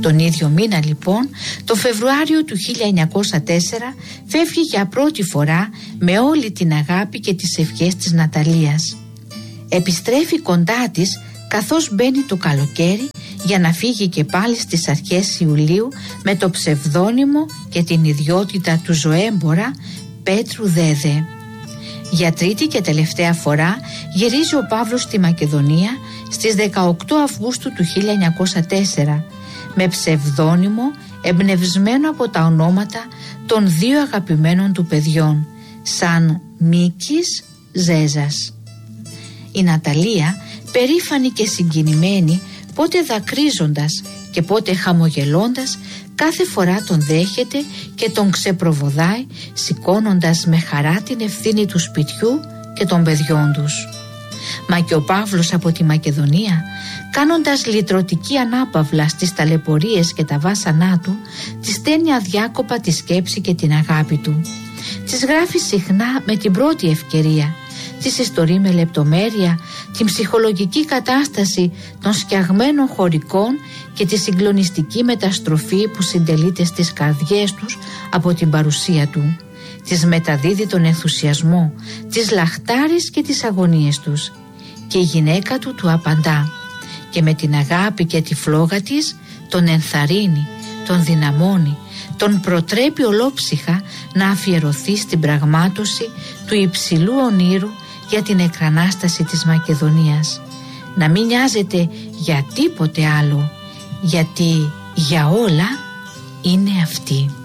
Τον ίδιο μήνα λοιπόν, το Φεβρουάριο του 1904, φεύγει για πρώτη φορά με όλη την αγάπη και τις ευχές της Ναταλίας. Επιστρέφει κοντά της καθώς μπαίνει το καλοκαίρι για να φύγει και πάλι στις αρχές Ιουλίου με το ψευδόνυμο και την ιδιότητα του ζωέμπορα Πέτρου Δέδε. Για τρίτη και τελευταία φορά γυρίζει ο Παύλος στη Μακεδονία στις 18 Αυγούστου του 1904 με ψευδόνυμο εμπνευσμένο από τα ονόματα των δύο αγαπημένων του παιδιών, σαν Μίκης Ζέζας. Η Ναταλία, περήφανη και συγκινημένη, πότε δακρύζοντας και πότε χαμογελώντας, κάθε φορά τον δέχεται και τον ξεπροβοδάει, σηκώνοντας με χαρά την ευθύνη του σπιτιού και των παιδιών τους. Μα και ο Παύλος από τη Μακεδονία, κάνοντας λυτρωτική ανάπαυλα στις ταλαιπωρίες και τα βάσανά του, της στέλνει αδιάκοπα τη σκέψη και την αγάπη του. Της γράφει συχνά με την πρώτη ευκαιρία, της ιστορεί με λεπτομέρεια την ψυχολογική κατάσταση των σκιαγμένων χωρικών και τη συγκλονιστική μεταστροφή που συντελείται στις καρδιές τους από την παρουσία του. Της μεταδίδει τον ενθουσιασμό, τις λαχτάρεις και τις αγωνίες τους. Και η γυναίκα του απαντά και με την αγάπη και τη φλόγα της τον ενθαρρύνει, τον δυναμώνει, τον προτρέπει ολόψυχα να αφιερωθεί στην πραγμάτωση του υψηλού ονείρου για την εκρανάσταση της Μακεδονίας. Να μην νοιάζεται για τίποτε άλλο, γιατί για όλα είναι αυτή.